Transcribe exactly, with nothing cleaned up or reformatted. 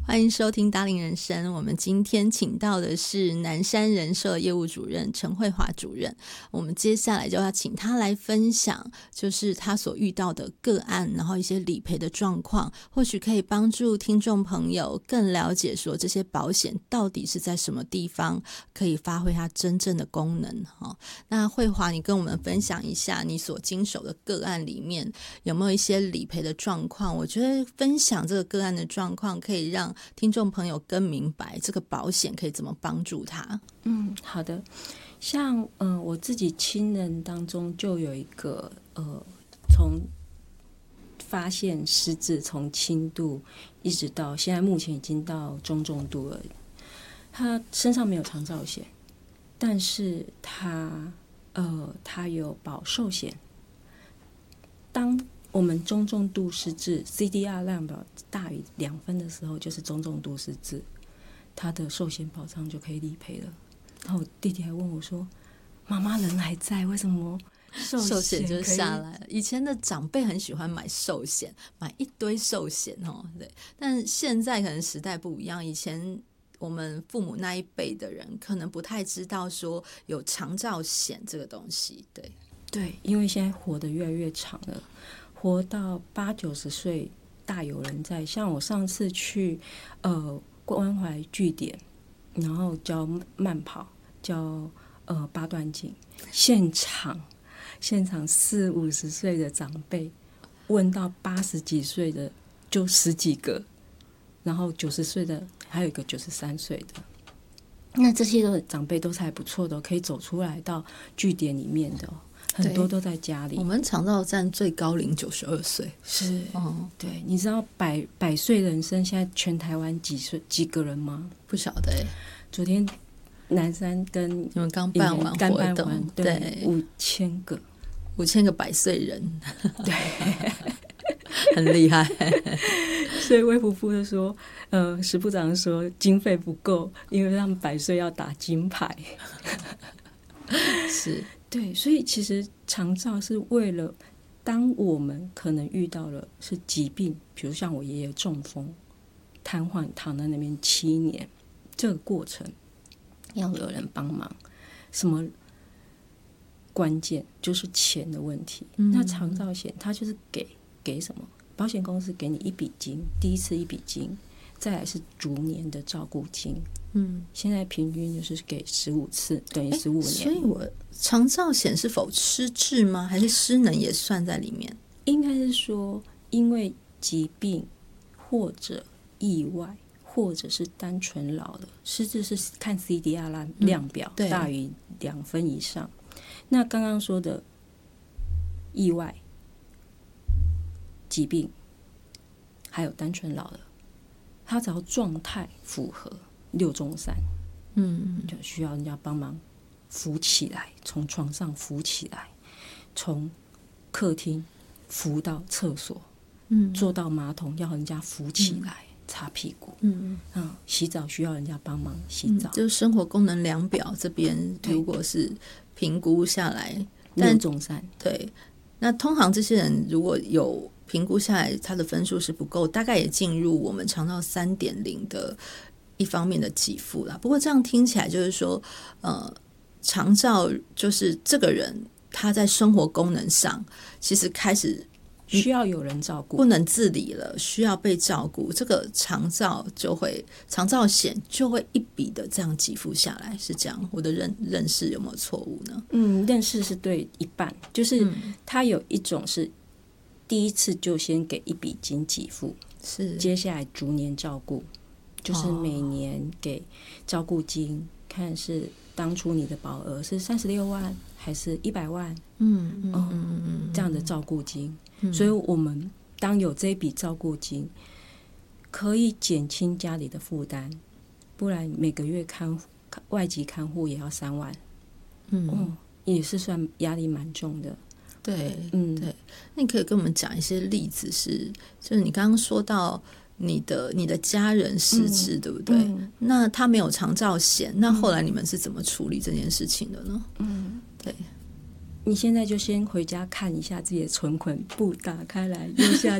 欢迎收听达令人生，我们今天请到的是南山人寿业务主任陈慧华主任，我们接下来就要请他来分享就是他所遇到的个案，然后一些理赔的状况，或许可以帮助听众朋友更了解说这些保险到底是在什么地方可以发挥它真正的功能。那慧华，你跟我们分享一下你所经手的个案里面有没有一些理赔的状况？我觉得分享这个个案的状况可以让听众朋友更明白这个保险可以怎么帮助他。 嗯，好的。像呃我自己亲人当中就有一个呃从发现失智从轻度一直到现在目前已经到中重度了，他身上没有长照险，但是他呃他有保寿险。当我们中重度失智 C D R 量表大于两分的时候，就是中重度失智，他的寿险保障就可以理赔了。然后我弟弟还问我说：“妈妈人还在，为什么寿险寿险就下来了？”以前的长辈很喜欢买寿险，买一堆寿险哦，对。但现在可能时代不一样，以前我们父母那一辈的人可能不太知道说有长照险这个东西，对对，因为现在活得越来越长了。活到八九十岁大有人在，像我上次去呃关怀据点，然后教慢跑，教呃八段锦，现场现场四五十岁的长辈问到八十几岁的就十几个，然后九十岁的还有一个九十三岁的，那这些的长辈都是还不错的，可以走出来到据点里面的。很多都在家里。 我们长照站最高龄九十二岁， 是， 哦， 对，你知道百百岁人生现在全台湾几岁几个人吗？ 不晓得哎。 昨天南山跟你们刚办完活动， 对，五千个， 五千个百岁人， 对， 很厉害。 所以卫福部就说，呃，石部长说经费不够，因为他们百岁要打金牌。 是。 对，所以其实长照是为了当我们可能遇到了是疾病，比如像我爷爷中风瘫痪躺在那边七年，这个过程要有人帮忙，什么关键就是钱的问题。嗯、那长照险它就是给给什么？保险公司给你一笔金，第一次一笔金，再来是逐年的照顾金。嗯，现在平均就是给十五次，等于十五年。 所以我长照险是否失智吗？还是失能也算在里面？ 应该是说，因为疾病或者意外，或者是单纯老的失智，是看 C D R 量表、嗯、大于两分以上。那刚刚说的意外、疾病，还有单纯老的，他只要状态符合。六中三，嗯，就需要人家帮忙扶起来，从床上扶起来，从客厅扶到厕所，嗯，坐到马桶要人家扶起来、嗯、擦屁股，嗯嗯，洗澡需要人家帮忙洗澡， 嗯、就是生活功能量表这边如果是评估下来， 六中三， 对，那通常这些人如果有评估下来，他的分数是不够，大概也进入我们长照三点零的。一方面的给付啦，不过这样听起来就是说，呃，长照就是这个人他在生活功能上其实开始需要有人照顾， 不能自理了，需要被照顾，这个长照就会长照险就会一笔的这样给付下来，是这样？我的认认识有没有错误呢？ 嗯，认识是对一半，就是他有一种是第一次就先给一笔金给付， 是接下来逐年照顾。就是每年给照顾金、哦、看是当初你的保额是三十六万还是一百万，嗯嗯嗯嗯，这样的照顾金、嗯，所以我们当有这笔照顾金，可以减轻家里的负担，不然每个月看外籍看护也要三万，嗯、哦，也是算压力蛮重的。 对，嗯，对，那你可以跟我们讲一些例子是，就是你刚刚说到。你的你的家人失智、嗯、对不对、嗯、那他没有长照险，那后来你们是怎么处理这件事情的呢？嗯，对， 你现在就先回家看一下自己的存款簿，打开来右下